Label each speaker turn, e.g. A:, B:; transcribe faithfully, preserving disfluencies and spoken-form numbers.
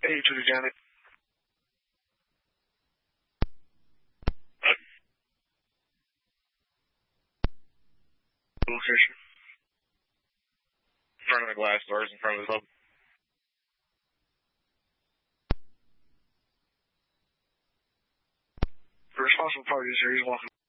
A: Hey, to the Janet. Location. In front of the glass doors, in front of the club. For responsible parties here, he's walking.